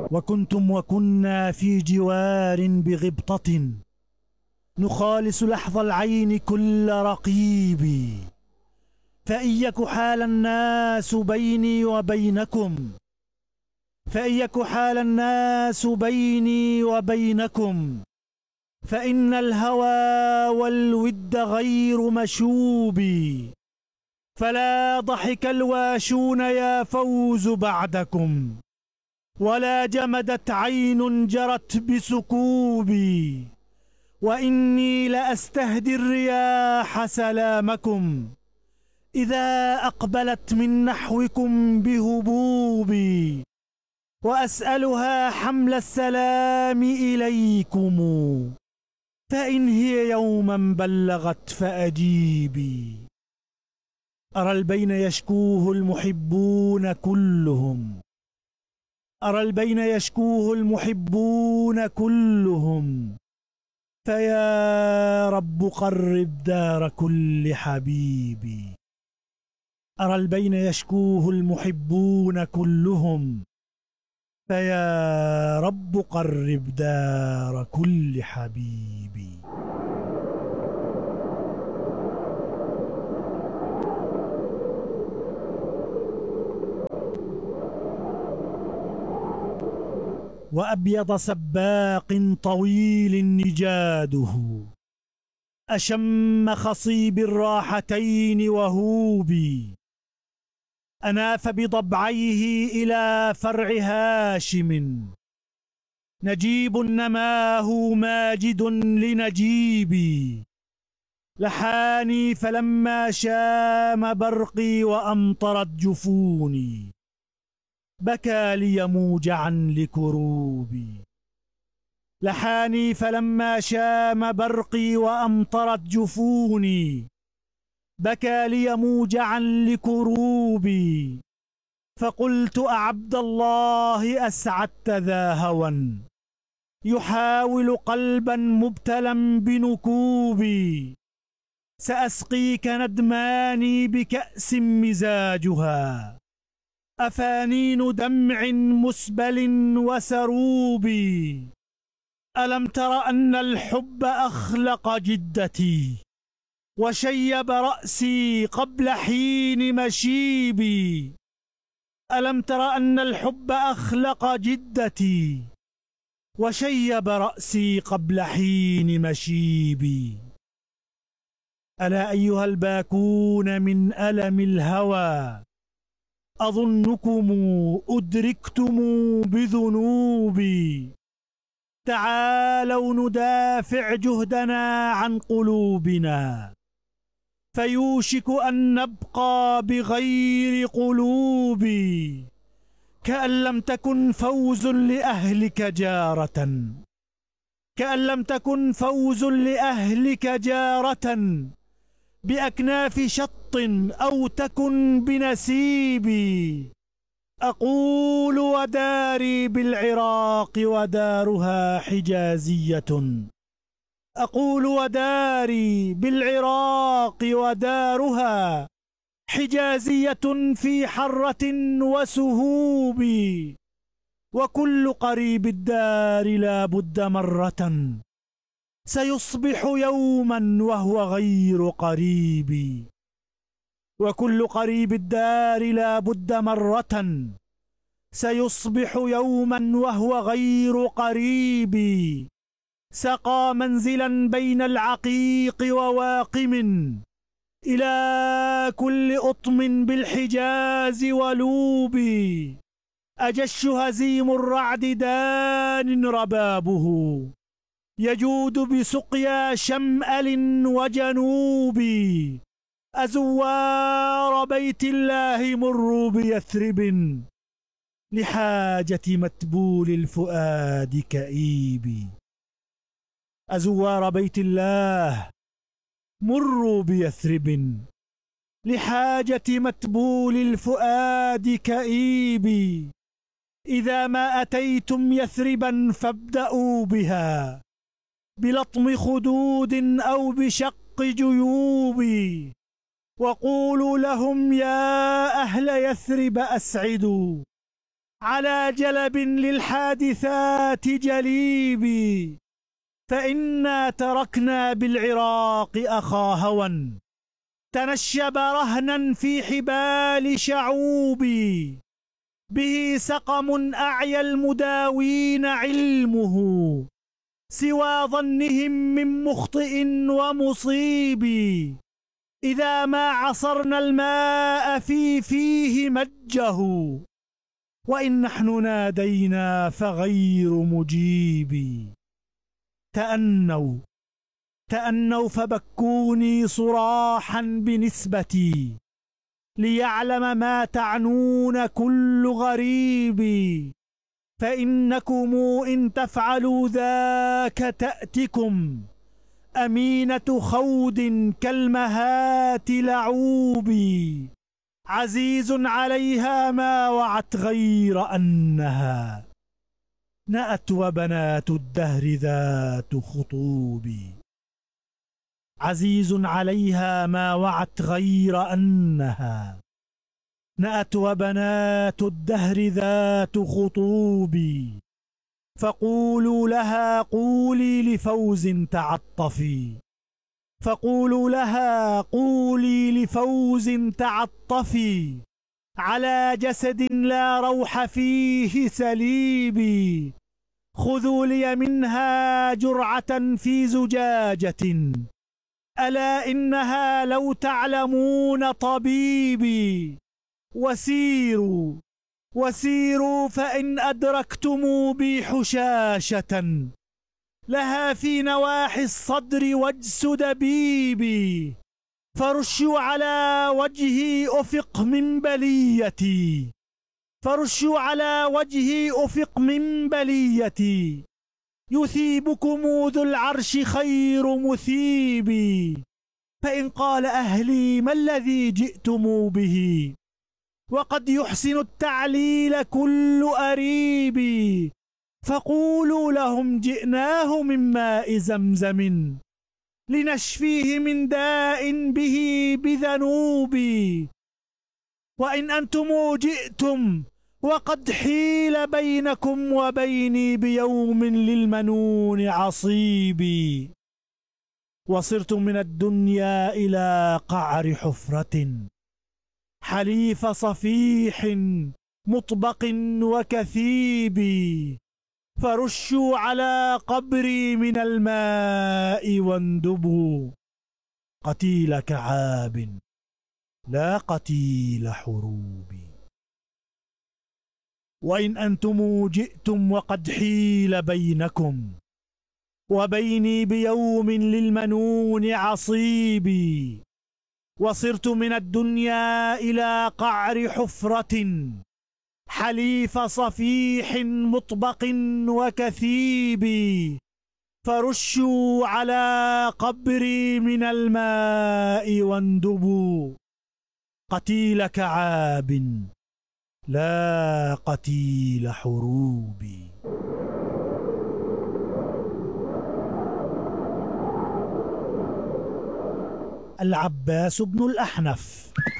وكنتم وكنا في جوار بغبطة، نخالص لحظ العين كل رقيب. فإن يك حال الناس بيني وبينكم فإن الهوى والود غير مشوب. فلا ضحك الواشون يا فوز بعدكم، ولا جمدت عين جرت بسكوب. وإني لأستهدي الرياح سلامكم إذا أقبلت من نحوكم بهبوب، وأسألها حمل السلام إليكم، فإن هي يوما بلغت فأجيبي. أرى البين يشكوه المحبون كلهم، فيا رب قرب دار كل حبيبي. أرى البين يشكوه المحبون كلهم، فيا رب قرب دار كل حبيبي. وأبيض سباق طويل نجاده، أشم خصيب الراحتين وهوبي. أناف بضبعيه إلى فرع هاشم، نجيب نماه ماجد لنجيبي. لحاني فلما شام برقي وأمطرت جفوني، بكى لي موجعا لكروبي. لحاني فلما شام برقي وأمطرت جفوني، بكى لي موجعا لكروبي. فقلت أعبد الله أسعدت ذا هوى، يحاول قلبا مبتلا بنكوبي. سأسقيك ندماني بكأس مزاجها، أفانين دمع مسبل وسروب. ألم تر أن الحب أخلق جدتي، وشيب رأسي قبل حين مشيبي. ألم تر أن الحب أخلق جدتي، وشيب رأسي قبل حين مشيبي. ألا أيها الباكون من ألم الهوى، أظنكم أدركتم بذنوبي. تعالوا ندافع جهدنا عن قلوبنا، فيوشك أن نبقى بغير قلوب. كأن لم تكن فوز لأهلك جارة بأكناف شط أو تكن بنسيبي. أقول وداري بالعراق ودارها حجازية في حرة وسهوب. وكل قريب الدار لا بد مرة سيصبح يوما وهو غير قريب. وكل قريب الدار لا بد مرة سيصبح يوما وهو غير قريب. سقى منزلا بين العقيق وواقم، إلى كل أطم بالحجاز ولوب. أجش هزيم الرعد دان ربابه، يجود بسقيا شمأل وجنوب. أزوار بيت الله مروا بيثرب، لحاجة متبول الفؤاد كئيب. أزوار بيت الله مروا بيثرب، لحاجة متبول الفؤاد كئيب. إذا ما أتيتم يثربا فابدأوا بها بلطم خدود أو بشق جيوب. وقولوا لهم يا أهل يثرب أسعدوا على جلب للحادثات جليبي، فإنا تركنا بالعراق أخا هوى تنشب رهنا في حبال شعوبي، به سقم أعيا المداوين علمه سوى ظنهم من مخطئ ومصيب، إذا ما عصرنا الماء فيه مجه، وإن نحن نادينا فغير مجيب. تأنوا فبكوني صراحا بنسبتي، ليعلم ما تعنون كل غريب، فإنكم إن تفعلوا ذاك تأتكم أمينة خود كالمهات لعوب، عزيز عليها ما وعت غير أنها نأت وبنات الدهر ذات خطوب. عزيز عليها ما وعت غير أنها نأت وبنات الدهر ذات خطوب، فقولوا لها قولي لفوز تعطفي، فقولوا لها قولي لفوز تعطفي، على جسد لا روح فيه سليبي، خذوا لي منها جرعة في زجاجة، ألا إنها لو تعلمون طبيبي، وسيروا فإن أدركتم بي حشاشة لها في نواحي الصدر وجس دبيبي، فرشوا على وجهي أفق من بليتي، فرشوا على وجهي أفق من بليتي، يثيبكم ذو العرش خير مثيبي، فإن قال أهلي ما الذي جئتم به، وقد يحسن التعليل كل أريب، فقولوا لهم جئناه من ماء زمزم لنشفيه من داء به بذنوب، وإن أنتم جئتم وقد حيل بينكم وبيني بيوم للمنون عصيبي، وصرتم من الدنيا إلى قعر حفرة حليف صفيح مطبق وكثيب، فرشوا على قبري من الماء واندبوا قتيل كعاب لا قتيل حروب. وإن أنتم جئتم وقد حيل بينكم وبيني بيوم للمنون عصيبي، وصرت من الدنيا إلى قعر حفرة حليف صفيح مطبق وكثيب، فرشوا على قبري من الماء واندبوا قتيل كعاب لا قتيل حروب. العباس بن الأحنف